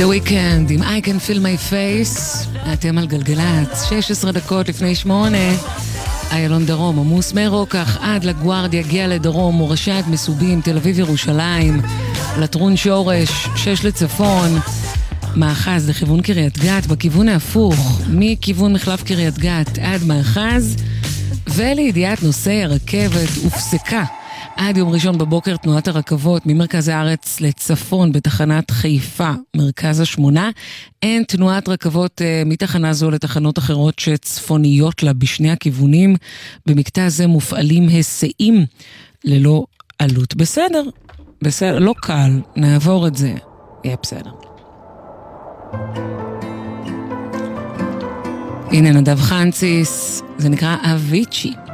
The Weekend עם I Can Feel My Face. אתם על גלגלץ, 16 דקות לפני 8. איילון דרום, עמוס מרוקח עד לגוארדיה, הגיע לדרום, מורשת מסובים, תל אביב ירושלים, לטרון שורש, 6 לצפון, מאחז לכיוון קריית גת, בכיוון ההפוך, מכיוון מחלף קריית גת עד מאחז, ולידיעת נושא הרכבת הופסקה. עד יום ראשון בבוקר תנועת הרכבות ממרכז הארץ לצפון בתחנת חיפה, מרכז השמונה. אין תנועת רכבות מתחנה זו לתחנות אחרות שצפוניות לה בשני הכיוונים. במקטע זה מופעלים היסעים ללא עלות. בסדר, בסדר, לא קל, נעבור את זה, יהיה בסדר. הנה נדב חנציס, זה נקרא אביצ'י.